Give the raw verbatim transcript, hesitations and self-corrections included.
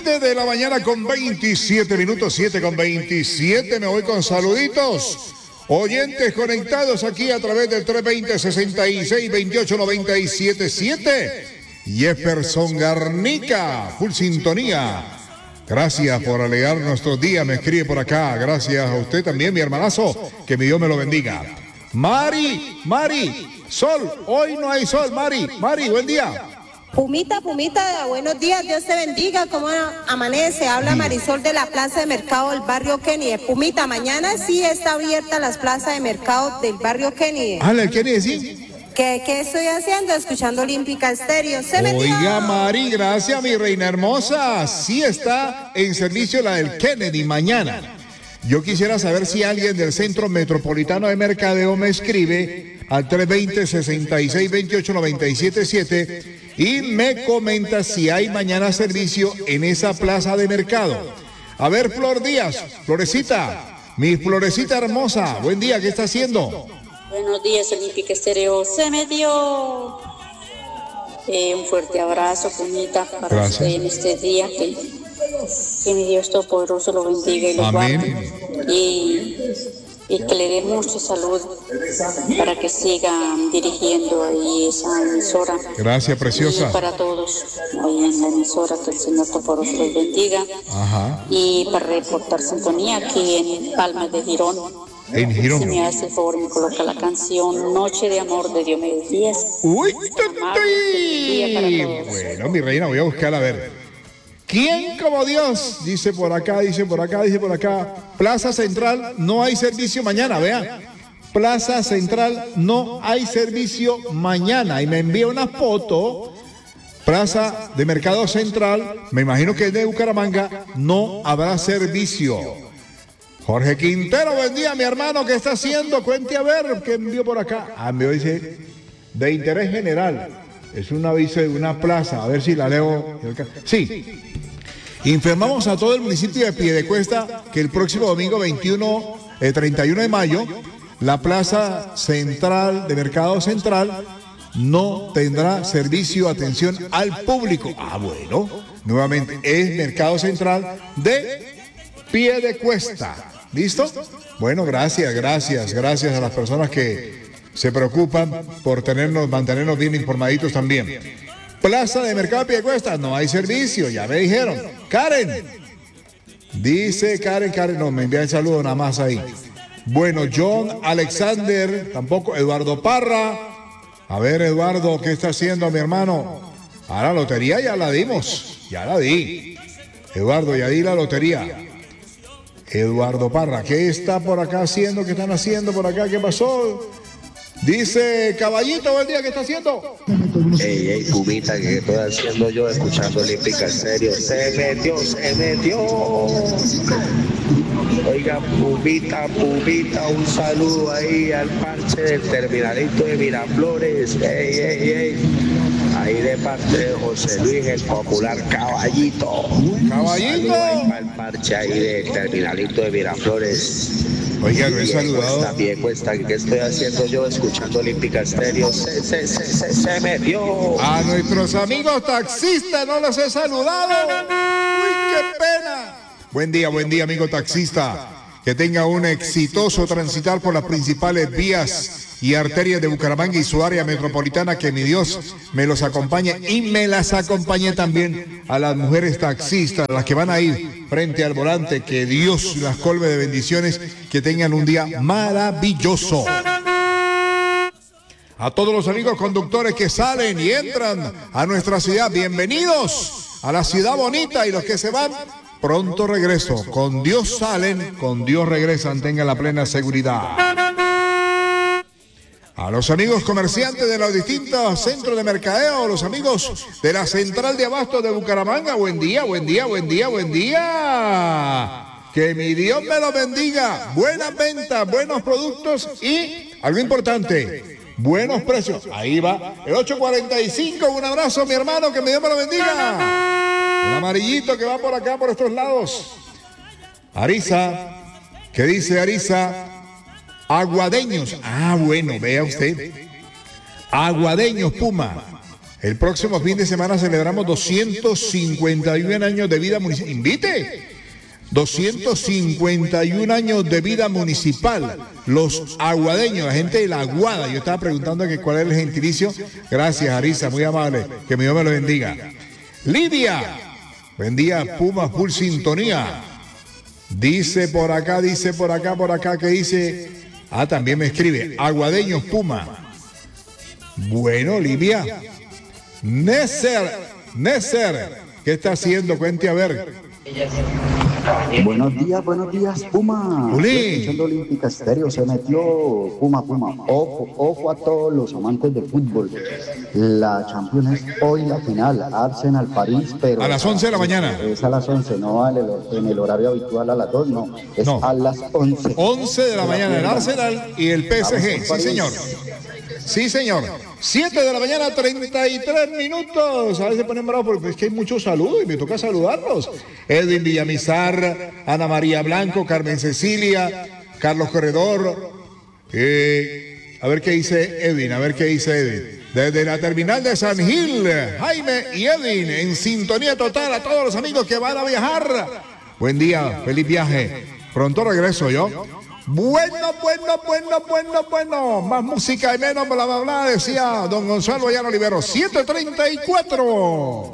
siete de la mañana con veintisiete minutos, siete con veintisiete. Me voy con saluditos. Oyentes conectados aquí a través del tres veinte, sesenta y seis, veintiocho, noventa y siete, siete. Jefferson Garnica, full sintonía. Gracias por alegrar nuestros días, me escribe por acá. Gracias a usted también, mi hermanazo. Que mi Dios me lo bendiga. Mari, Mari, sol. Hoy no hay sol, Mari. Mari, buen día. Pumita, Pumita, buenos días, Dios te bendiga. ¿Cómo amanece? Habla Marisol de la Plaza de Mercado del barrio Kennedy. Pumita, mañana sí está abierta las plazas de mercado del barrio Kennedy. Ah, ¿el Kennedy sí? ¿Qué, ¿Qué estoy haciendo? Escuchando Olímpica Estéreo. Se me Oiga, Mari, gracias, mi reina hermosa. Sí está en servicio la del Kennedy mañana. Yo quisiera saber si alguien del Centro Metropolitano de Mercadeo me escribe al tres veinte, sesenta y seis, veintiocho, noventa y siete, siete y me comenta si hay mañana servicio en esa plaza de mercado. A ver, Flor Díaz, Florecita, mi Florecita hermosa, buen día, ¿qué está haciendo? Buenos días, Olímpica Estéreo. Se me dio eh, un fuerte abrazo, Pumita, para Gracias. usted en este día. Que, que mi Dios Todopoderoso lo bendiga y lo Amén. guarde. Y, y que le dé mucha salud para que siga dirigiendo ahí esa emisora. Gracias, preciosa. Y para todos ahí en la emisora, que el Señor Todopoderoso los bendiga. Ajá. Y para reportar sintonía aquí en Palmas de Girón. En Girón. Si me hace el favor, me coloca la canción Noche de Amor de Diomedes Díaz. Uy, Día para todos. bueno, mi reina, voy a buscarla a ver. ¿Quién como Dios? Dice por acá, dice por acá, dice por acá. Plaza Central, no hay servicio mañana, vean. Plaza Central, no hay servicio mañana. Y me envía una foto. Plaza de Mercado Central, me imagino que es de Bucaramanga, no habrá servicio. Jorge Quintero, buen día, mi hermano, ¿qué está haciendo? Cuente a ver, ¿qué envió por acá? Ah, me dice, de interés general. Es un aviso de una plaza, a ver si la leo. Sí. Informamos a todo el municipio de Piedecuesta que el próximo domingo veintiuno, eh, treinta y uno de mayo, la plaza central de Mercado Central no tendrá servicio, atención al público. Ah, bueno, nuevamente es Mercado Central de Piedecuesta. ¿Listo? Bueno, gracias, gracias, gracias a las personas que se preocupan por tenernos, mantenernos bien informaditos también. Plaza de Mercado de Piedecuesta, no hay servicio, ya me dijeron. Karen, dice Karen, Karen, no, me envía el saludo nada más ahí. Bueno, John Alexander, tampoco, Eduardo Parra. A ver, Eduardo, ¿qué está haciendo mi hermano? A la lotería ya la dimos, ya la di. Eduardo, ya di la lotería. Eduardo Parra, ¿qué está por acá haciendo? ¿Qué están haciendo por acá? ¿Qué pasó? Dice Caballito, buen día, ¿qué está haciendo? Ey, ey, Pumita, ¿qué estoy haciendo yo? Escuchando Olímpica Estéreo. Se metió, se metió. Oiga, Pumita, Pumita, un saludo ahí al parche del terminalito de Miraflores. Ey, ey, ey. Ahí de parte de José Luis, el popular Caballito. Caballito. Al parche ahí del terminalito de Miraflores. Oiga, lo he saludado. Cuesta, pie cuesta, ¿qué estoy haciendo yo? Escuchando Olímpica Estéreo. Se, se, se, se, se metió. A nuestros amigos taxistas no los he saludado. Uy, qué pena. Buen día, buen día, amigo taxista. Que tenga un exitoso transitar por las principales vías y arterias de Bucaramanga y su área metropolitana. Que mi Dios me los acompañe y me las acompañe también a las mujeres taxistas, las que van a ir frente al volante. Que Dios las colme de bendiciones, que tengan un día maravilloso. A todos los amigos conductores que salen y entran a nuestra ciudad, bienvenidos a la ciudad bonita, y los que se van, pronto regreso. Con Dios salen, con Dios regresan, tengan la plena seguridad. A los amigos comerciantes de los distintos centros de mercadeo, los amigos de la Central de Abasto de Bucaramanga, buen día, buen día, buen día, buen día. Que mi Dios me los bendiga. Buenas ventas, buenos productos y, algo importante, buenos precios. Ahí va el ocho cuarenta y cinco. Un abrazo, mi hermano, que mi Dios me lo bendiga. El amarillito que va por acá, por estos lados. Arisa, ¿qué dice Arisa? Aguadeños. Ah, bueno, vea usted. Aguadeños, Puma. El próximo fin de semana celebramos doscientos cincuenta y un años de vida municipal. ¡Invite! doscientos cincuenta y un años de vida municipal. Los aguadeños, la gente de la Aguada. Yo estaba preguntando que cuál es el gentilicio. Gracias, Arisa, muy amable. Que mi Dios me lo bendiga. Lidia, buen día, Puma Full Sintonía. Dice por acá, dice por acá, por acá, que dice. Ah, también me escribe. Aguadeños Puma. Bueno, Livia. Neser, Neser, ¿qué está haciendo? Cuente a ver. Buenos días, buenos días, Puma. Uli. Olímpica Estéreo se metió Puma, Puma. Ojo, ojo a todos los amantes del fútbol. La Champions es hoy la final, Arsenal París, pero a las once de la mañana. Es a las once, no vale en el horario habitual a las dos, no, es no. a las once. once de la mañana el Arsenal y el P S G, sí señor. Sí, señor. siete de la mañana, treinta y tres minutos. A veces se ponen bravos porque es que hay muchos saludos y me toca saludarlos. Edwin Villamizar, Ana María Blanco, Carmen Cecilia, Carlos Corredor. Eh, a ver qué dice Edwin, a ver qué dice Edwin. Desde la terminal de San Gil, Jaime y Edwin, en sintonía total a todos los amigos que van a viajar. Buen día, feliz viaje. Pronto regreso yo. Bueno, bueno, bueno, bueno, bueno. Más música y menos bla, bla, bla, decía don Gonzalo Ayala Olivero. siete treinta y cuatro.